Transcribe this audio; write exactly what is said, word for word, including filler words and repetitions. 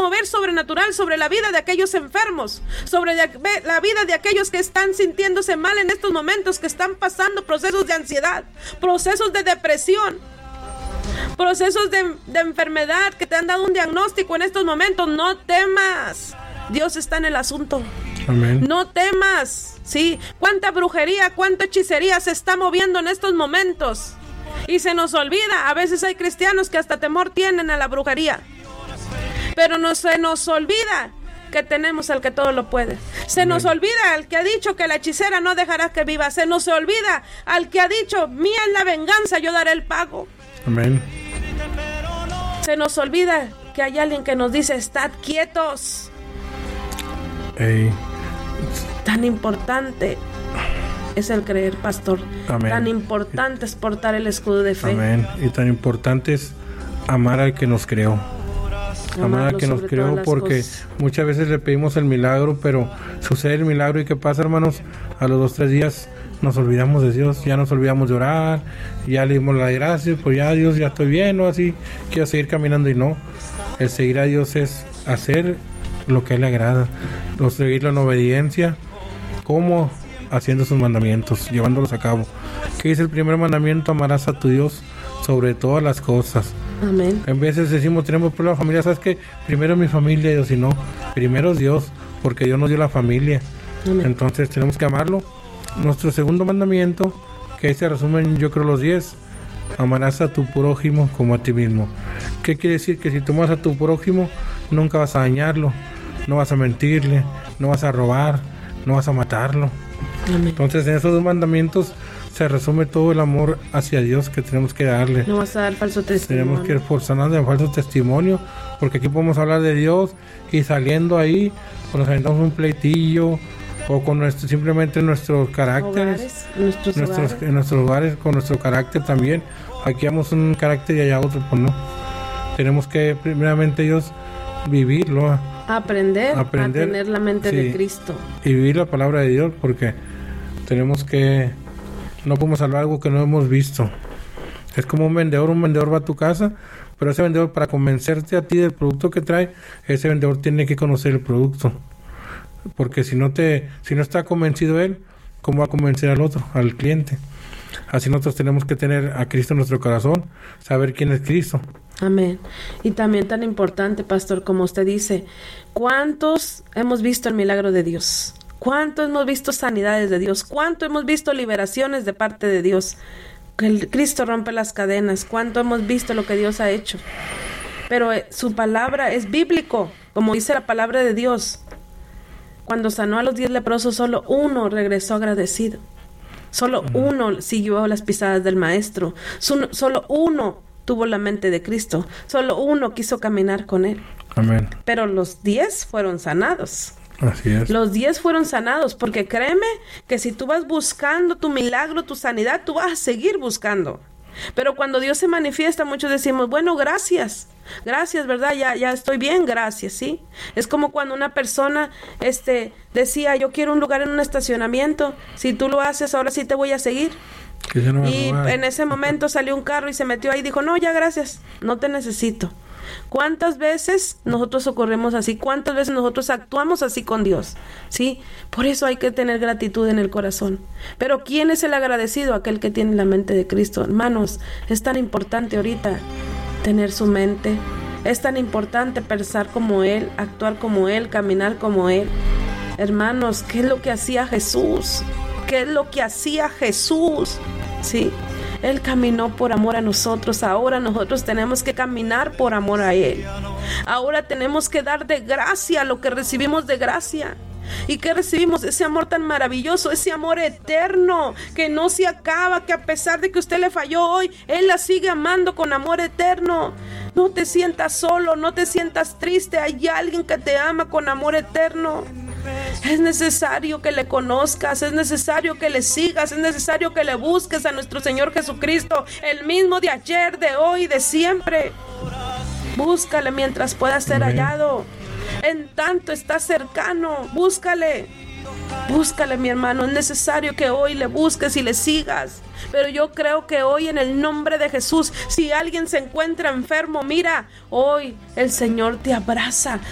mover sobrenatural sobre la vida de aquellos enfermos, sobre la vida de aquellos que están sintiéndose mal en estos momentos, que están pasando procesos de ansiedad, procesos de depresión, procesos de, de enfermedad, que te han dado un diagnóstico en estos momentos. No temas, Dios está en el asunto. Amén. No temas, ¿sí? Cuánta brujería, cuánta hechicería se está moviendo en estos momentos. Y se nos olvida, a veces hay cristianos que hasta temor tienen a la brujería. Pero no se nos olvida que tenemos al que todo lo puede. Se Amén. Nos olvida al que ha dicho que la hechicera no dejará que viva. Se nos olvida al que ha dicho, mía es la venganza, yo daré el pago. Amén. Se nos olvida que hay alguien que nos dice, estad quietos. Ey. Tan importante es el creer, pastor. Amén. Tan importante es portar el escudo de fe. Amén. Y tan importante es amar al que nos creó. Amar al que nos creó, porque cosas. Muchas veces le pedimos el milagro, pero sucede el milagro y ¿qué pasa, hermanos? A los dos, tres días nos olvidamos de Dios, ya nos olvidamos de orar, ya le dimos las gracias, pues ya Dios, ya estoy bien, ¿no? Así quiero seguir caminando, y no. El seguir a Dios es hacer lo que a Él le agrada, lo seguirlo en obediencia. ¿Cómo? Haciendo sus mandamientos, llevándolos a cabo. ¿Qué dice el primer mandamiento? Amarás a tu Dios sobre todas las cosas. Amén. En veces decimos, tenemos problemas de familia, ¿sabes qué? Primero mi familia, Dios, y no, primero es Dios, porque Dios nos dio la familia. Amén. Entonces tenemos que amarlo. Nuestro segundo mandamiento, que ahí se resumen yo creo los diez, amarás a tu prójimo como a ti mismo. ¿Qué quiere decir? Que si tú amas a tu prójimo, nunca vas a dañarlo, no vas a mentirle, no vas a robar, no vas a matarlo. Amén. Entonces en esos dos mandamientos se resume todo el amor hacia Dios que tenemos que darle. No vas a dar falso testimonio. Tenemos que esforzarnos de falso testimonio, porque aquí podemos hablar de Dios y saliendo ahí pues nos aventamos un pleitillo, o con nuestro, simplemente nuestros caracteres, hogares, nuestros nuestros, hogares. en nuestros hogares, con nuestro carácter también. Aquí damos un carácter y allá otro, pues no. Tenemos que primeramente Dios vivirlo. Aprender, aprender a tener la mente sí, de Cristo. Y vivir la palabra de Dios, porque tenemos que, no podemos hablar algo que no hemos visto. Es como un vendedor, un vendedor va a tu casa, pero ese vendedor, para convencerte a ti del producto que trae, ese vendedor tiene que conocer el producto. Porque si no te, si no está convencido él, ¿cómo va a convencer al otro, al cliente? Así nosotros tenemos que tener a Cristo en nuestro corazón, saber quién es Cristo. Amén. Y también tan importante, pastor, como usted dice, ¿cuántos hemos visto el milagro de Dios? ¿Cuánto hemos visto sanidades de Dios? ¿Cuánto hemos visto liberaciones de parte de Dios? Que el Cristo rompe las cadenas. ¿Cuánto hemos visto lo que Dios ha hecho? Pero eh, su palabra es bíblico, como dice la palabra de Dios. Cuando sanó a los diez leprosos, solo uno regresó agradecido. Solo uh-huh. uno siguió las pisadas del Maestro. Solo uno tuvo la mente de Cristo. Solo uno quiso caminar con Él. Amén. Pero los diez fueron sanados. Así es. Los diez fueron sanados, porque créeme que si tú vas buscando tu milagro, tu sanidad, tú vas a seguir buscando. Pero cuando Dios se manifiesta, muchos decimos, bueno, gracias, gracias, ¿verdad? Ya, ya estoy bien, gracias, ¿sí? Es como cuando una persona este, decía, yo quiero un lugar en un estacionamiento, si tú lo haces, ahora sí te voy a seguir. No y en ese momento salió un carro y se metió ahí y dijo, no, ya gracias, no te necesito. ¿Cuántas veces nosotros ocurrimos así? ¿Cuántas veces nosotros actuamos así con Dios? ¿Sí? Por eso hay que tener gratitud en el corazón. Pero ¿quién es el agradecido? Aquel que tiene la mente de Cristo. Hermanos, es tan importante ahorita tener su mente. Es tan importante pensar como Él, actuar como Él, caminar como Él. Hermanos, ¿qué es lo que hacía Jesús? ¿Qué es lo que hacía Jesús? ¿Sí? Él caminó por amor a nosotros. Ahora nosotros tenemos que caminar por amor a Él. Ahora tenemos que dar de gracia lo que recibimos de gracia. ¿Y qué recibimos? Ese amor tan maravilloso, ese amor eterno que no se acaba, que a pesar de que usted le falló hoy, Él la sigue amando con amor eterno. No te sientas solo, no te sientas triste. Hay alguien que te ama con amor eterno. Es necesario que le conozcas, es necesario que le sigas, es necesario que le busques a nuestro Señor Jesucristo, el mismo de ayer, de hoy, de siempre. Búscale mientras pueda ser hallado. En tanto está cercano, búscale. Búscale, mi hermano, es necesario que hoy le busques y le sigas. Pero yo creo que hoy, en el nombre de Jesús, si alguien se encuentra enfermo, mira, hoy el Señor te abraza,